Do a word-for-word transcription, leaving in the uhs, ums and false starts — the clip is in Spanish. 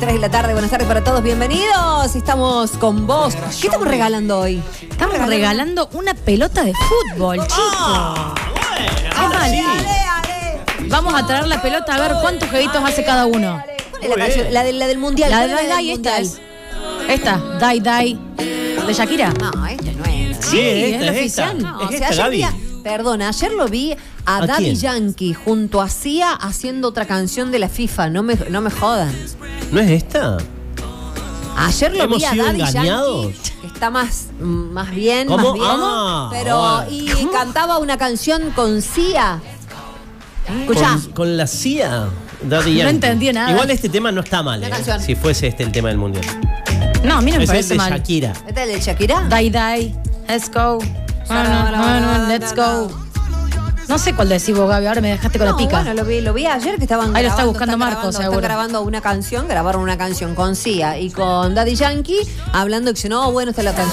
tres de la tarde. Buenas tardes para todos, bienvenidos. Estamos con vos. ¿Qué estamos regalando hoy? Estamos regalando una pelota de fútbol, chicos. Ah, bueno, mal. sí. Vamos a traer la pelota a ver cuántos jueguitos hace cada uno. ¿Cuál es la canción? La, de, la del mundial. La de ¿Cuál Dai es Dai, del esta mundial? es. Esta, Dai Dai, de Shakira. No, esta no es. Sí, es la esta, oficial. esta. No, Es o sea, esta, ayer Gaby. vi a- perdona, ayer lo vi a, ¿A Daddy quién? Yankee junto a Sia haciendo otra canción de la FIFA. No me, no me jodan. ¿No es esta? Ayer lo ¿Hemos vi a sido Daddy engañados? Yankee, que está más, más bien, ¿Cómo? más bien. Ah, pero, bueno. y cantaba una canción con Sia. Escuchá. Con, con la C I A. Daddy No Yankee. entendí nada. Igual este tema no está mal, La eh, canción. si fuese este el tema del mundial. No, a mí no me Es el parece de mal. Shakira. ¿Este es el de Shakira? Dai Dai, let's go. Bueno, bueno, let's go. No sé cuál decís vos, Gaby, ahora me dejaste con No, la pica. bueno, lo vi, lo vi ayer que estaban Ahí lo está grabando, buscando están Marco, grabando, seguro. Están grabando una canción, grabaron una canción con Sia y con Daddy Yankee, hablando que dice, no, bueno, esta es la canción